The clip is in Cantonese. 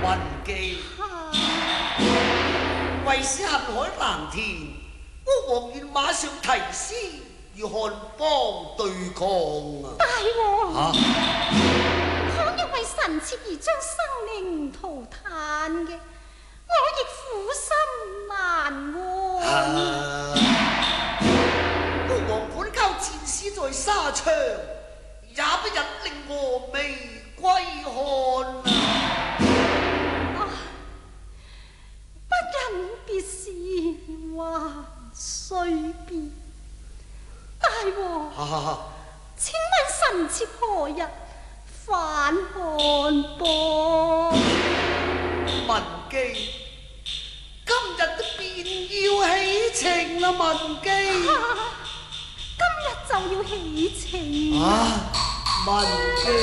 文姬，為使恨海難填，我王願馬上提師與漢邦對抗啊！ 大王，倘若為臣妾而將生命塗炭嘅，我亦苦心難忘。 我王本交戰死在沙場，也不忍令峨眉歸漢啊！ 不忍別時還須別。大王，請問臣妾何日返漢邦？ 文姬，今日都便要起程啦，文姬。 今日就要起程。 文姬。